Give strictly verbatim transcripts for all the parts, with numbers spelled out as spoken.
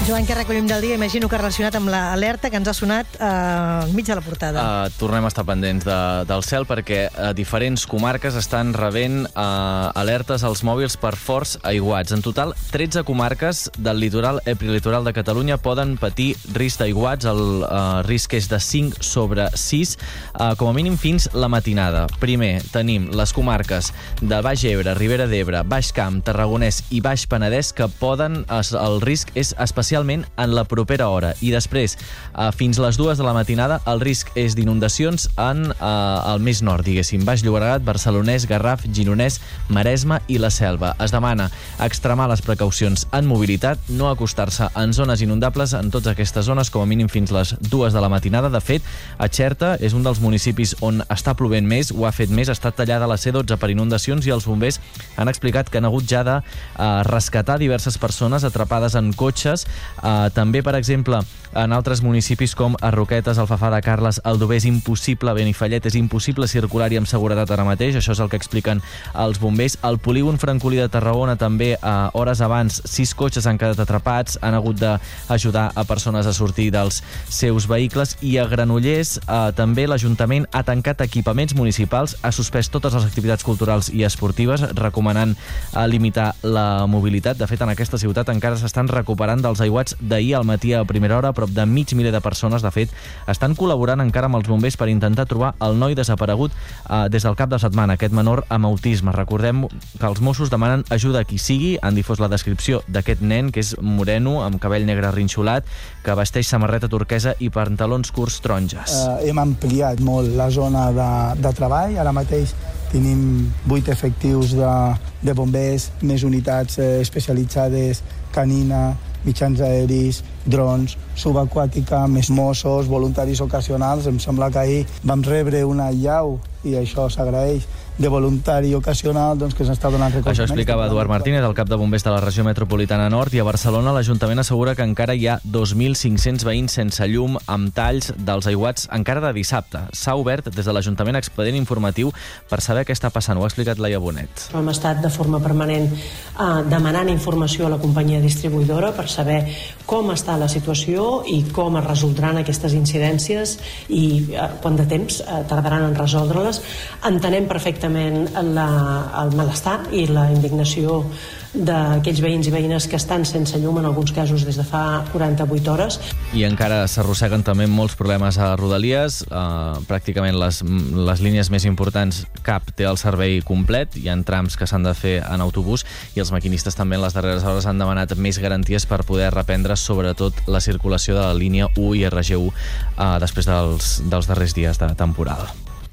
Joan, què recollim del dia? Imagino que relacionat amb l'alerta que ens ha sonat eh, al mig de la portada. Uh, tornem a estar pendents de, del cel perquè uh, diferents comarques estan rebent uh, alertes als mòbils per forts aiguats. En total, tretze comarques del litoral i prelitoral de Catalunya poden patir risc d'aiguats. El uh, risc és de cinc sobre sis, uh, com a mínim fins la matinada. Primer, tenim les comarques de Baix Ebre, Ribera d'Ebre, Baix Camp, Tarragonès i Baix Penedès, que poden, el risc és especialment en la propera hora. I després, eh, fins les dues de la matinada, el risc és d'inundacions en eh, el més nord, diguéssim, Baix Llobregat, Barcelonès, Garraf, Gironès, Maresme i la Selva. Es demana extremar les precaucions en mobilitat, no acostar-se en zones inundables en totes aquestes zones, com a mínim fins les dues de la matinada. De fet, a Xerta és un dels municipis on està plovent més, ho ha fet més, ha estat tallada la C dotze per inundacions i els bombers han explicat que han hagut ja de eh, rescatar diverses persones atrapades en cotxes. Uh, també, per exemple, en altres municipis com a Roquetes, Alfafar de Carles, Aldover, és impossible, Benifallet, és impossible circular-hi amb seguretat ara mateix. Això és el que expliquen els bombers. Al polígon Francolí de Tarragona també, uh, hores abans, sis cotxes han quedat atrapats, han hagut d'ajudar a persones a sortir dels seus vehicles. I a Granollers uh, també l'Ajuntament ha tancat equipaments municipals, ha suspès totes les activitats culturals i esportives, recomanant uh, limitar la mobilitat. De fet, en aquesta ciutat encara s'estan recuperant dels aiguats d'ahir al matí a primera hora. Prop de mig miler de persones, de fet, estan col·laborant encara amb els bombers per intentar trobar el noi desaparegut eh, des del cap de setmana, aquest menor amb autisme. Recordem que els Mossos demanen ajuda a qui sigui. Han difós la descripció d'aquest nen, que és moreno, amb cabell negre rinxolat, que vesteix samarreta turquesa i pantalons curts taronges. Uh, hem ampliat molt la zona de, de treball. Ara mateix tenim vuit efectius de, de bombers, més unitats eh, especialitzades, canina, mitjans aeris, drons, subaquàtica, més Mossos, voluntaris ocasionals. Em sembla que ahir vam rebre una llau, i això s'agraeix, de voluntari ocasional, doncs, que s'està donant recolzament. Això explicava Eduard Martínez, el cap de bombers de la regió metropolitana nord. I a Barcelona l'Ajuntament assegura que encara hi ha dos mil cinc-cents veïns sense llum, amb talls dels aiguats encara de dissabte. S'ha obert des de l'Ajuntament expedient informatiu per saber què està passant. Ho ha explicat Laia Bonet. Hem estat de forma permanent eh, demanant informació a la companyia distribuïdora per saber com està la situació i com es resoldran aquestes incidències i eh, quant de temps eh, tardaran en resoldre-les. Entenem perfectament la, el malestar i la indignació d'aquells veïns i veïnes que estan sense llum, en alguns casos des de fa quaranta-vuit hores. I encara s'arrosseguen també molts problemes a Rodalies. Uh, pràcticament les, les línies més importants, cap té el servei complet. Hi ha trams que s'han de fer en autobús i els maquinistes també en les darreres hores han demanat més garanties per poder reprendre sobretot la circulació de la línia u i erre ge u uh, després dels, dels darrers dies de temporal.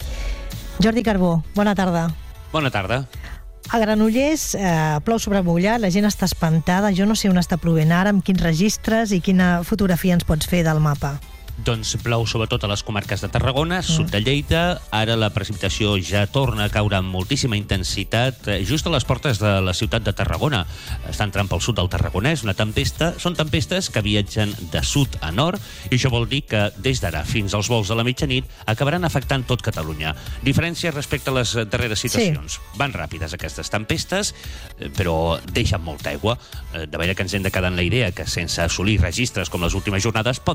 Jordi Carbó, bona tarda. Bona tarda. A Granollers eh, plou sobre mullat, la gent està espantada. Jo no sé on està plovent ara, amb quins registres i quina fotografia ens pots fer del mapa. Doncs plou sobretot a les comarques de Tarragona, mm. sud de Lleida. Ara la precipitació ja torna a caure amb moltíssima intensitat just a les portes de la ciutat de Tarragona. Està entrant pel sud del Tarragonès una tempesta. Són tempestes que viatgen de sud a nord i això vol dir que des d'ara fins als vols de la mitjanit acabaran afectant tot Catalunya. Diferència respecte a les darreres situacions. Sí. Van ràpides aquestes tempestes, però deixen molta aigua. De manera que ens hem de quedar en la idea que sense assolir registres com les últimes jornades pot